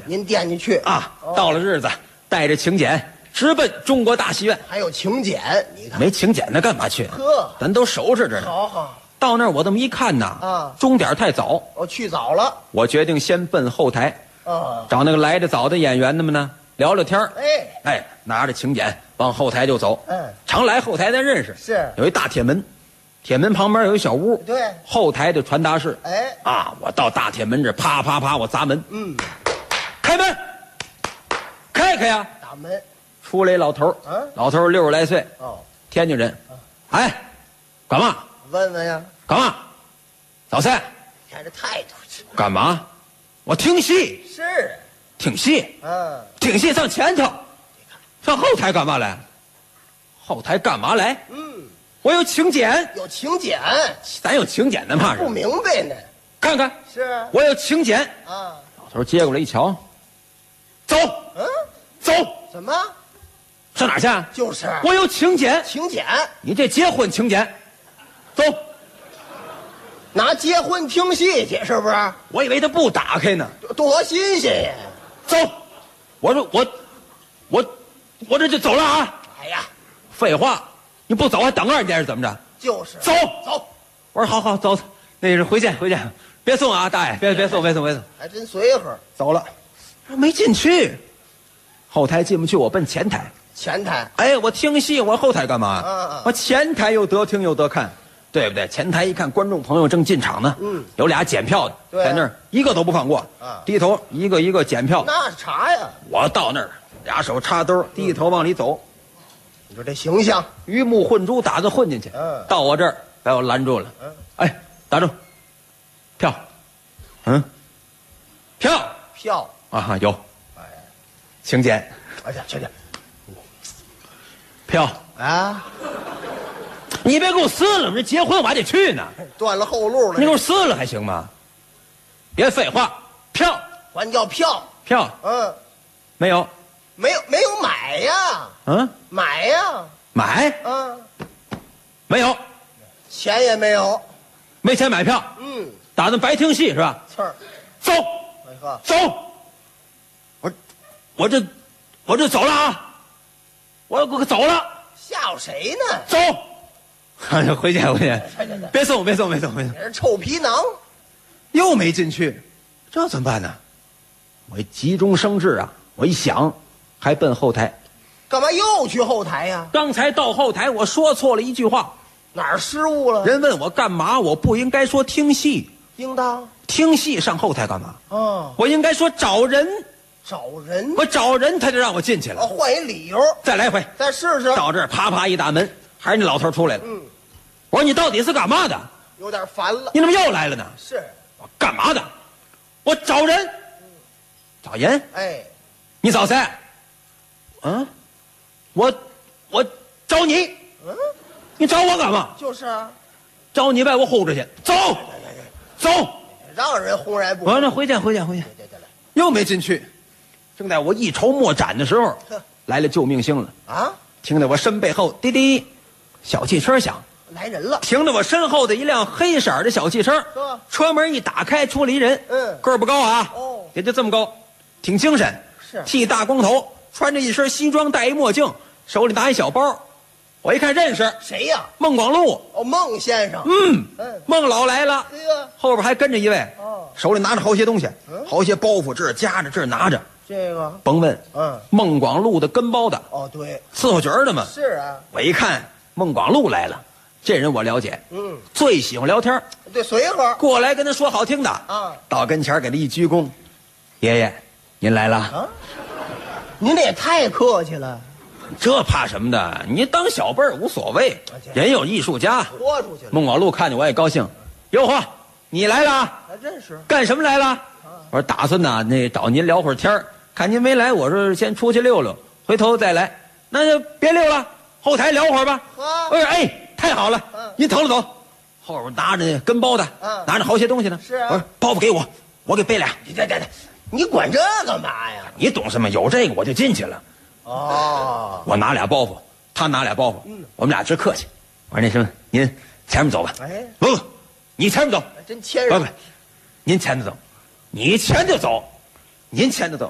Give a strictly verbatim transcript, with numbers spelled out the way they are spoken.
您惦记去啊。到了日子，带着请柬直奔中国大戏院。 还有请柬，你看没请柬那干嘛去？ 呵， 咱都收拾着呢。 好好， 到那儿我这么一看呐， 啊， 钟点太早， 我去早了。 我决定先奔后台， 啊， 找那个来的早的演员们呢聊聊天儿。 哎哎，拿着请柬往后台就走。 嗯， 常来后台咱认识， 是有一大铁门，铁门旁边有一小屋， 对， 后台的传达室。 哎啊，我到大铁门这啪啪啪我砸门， 嗯， 开门，开开呀！ 打门。 出来一老头儿， 嗯老头儿六十来岁， 哦， 天津人。哎，干嘛？ 问问呀， 干嘛？早餐？ 看这态度。 干嘛？我听戏， 是， 听戏， 嗯， 听戏上前头，上后台干嘛来？后台干嘛来？ 嗯， 我有请柬， 有请柬， 咱有请柬的嘛不是？ 明白呢。 看看， 是我有请柬。 啊， 老头接过来一瞧，走， 嗯， 走， 怎么？ 上哪儿去？ 就是我有请柬， 请柬， 你这结婚请柬，走。 拿结婚听戏去，是不是？ 我以为他不打开呢， 多新鲜呀！ 走。我说我，我，我这就走了啊。 哎呀， 废话，你不走还等二年是怎么着？ 就是走走， 我说好好走，那是回见回见，别送啊，大爷，别别送别送别送， 还真随和。 走了。没进去，后台进不去，我奔前台。 前台哎，我听戏，我后台干嘛？ 嗯我前台又得听又得看，对不对？前台一看观众朋友正进场呢， 嗯， 有俩检票的， 对在那儿一个都不放过， 啊低头一个一个检票。 那是查呀。 我到那儿，俩手插兜，低头往里走， 你说这形象， 鱼目混珠，打算混进去。 嗯到我这儿把我拦住了。 嗯， 哎，打住，票，嗯，票票， 啊有， 哎， 请柬哎呀，去去票， 啊， 你别给我撕了，这结婚我还得去呢， 断了后路了。 你给我撕了还行吗？别废话，票管叫票， 票嗯， 没有， 没有没有买呀， 嗯， 买呀， 买嗯， 没有， 钱也没有， 没钱买票， 嗯， 打算白听戏是吧？ 刺儿， 走哎呵， 走，我我这我这走了啊，我我走了。 吓唬谁呢？ 走，回去回去，别送别送别送别送， 你是臭皮囊， 又没进去，这怎么办呢？我一急中生智啊，我一想，还奔后台。 干嘛又去后台呀？ 刚才到后台，我说错了一句话， 哪儿失误了？ 人问我干嘛，我不应该说听戏， 应当， 听戏上后台干嘛？ 哦， 我应该说找人， 找人， 我找人他就让我进去哦， 了。 换一理由， 再来回， 再试试。 到这儿啪啪一大门，还是那老头出来了。 嗯， 我说你到底是干嘛的？ 有点烦了。 你怎么又来了呢？ 是， 我干嘛的？我找人，找人。 哎， 你找谁？嗯，我我找你， 嗯， 你找我干嘛？ 就是啊， 找你把我轰出去，走走。 让人轰然不我说那回见回见回见， 对对对， 又没进去。正在我一筹莫展的时候呵， 来了救命星了。 啊， 听得我身背后滴滴，小汽车响， 来人了。 停在我身后的一辆黑色的小汽车呵， 车门一打开，出来一人， 嗯个儿不高啊， 哦也就这么高，挺精神， 是剃大光头，穿着一身西装，戴一墨镜，手里拿一小包，我一看认识， 谁呀？ 孟广禄， 哦，孟先生。 嗯， 嗯， 孟老来了， 这个后边还跟着一位， 哦， 手里拿着好些东西， 嗯好些包袱，这儿夹着，这儿拿着， 这个， 甭问， 嗯， 孟广禄的跟包的， 哦，对， 伺候角儿的嘛。 是啊， 我一看孟广禄来了，这人我了解， 嗯， 最喜欢聊天， 对，随和过来跟他说好听的， 啊到跟前儿给他一鞠躬，爷爷您来了， 啊，您这也太客气了， 这怕什么的？你当小辈儿无所谓，人有艺术家。 豁出去了， 孟广禄看见我也高兴，哟呵，你来了啊， 还认识干什么来了？我说打算呢，那找您聊会儿天儿，看您没来，我说先出去溜溜，回头再来，那就别溜了，后台聊会儿吧。 啊我说哎，太好了嗯， 您走了走，后边拿着跟包的， 嗯拿着好些东西呢。 是啊我说包袱给我，我给背俩。 你这这这，你管这干嘛呀？ 你懂什么？有这个我就进去了。 哦， 我拿俩包袱，他拿俩包袱， 嗯我们俩直客气。我说那什么，您前面走吧。 哎， 不不，你前面走。 还真谦让不不，您前头走，你前头走，您前头走。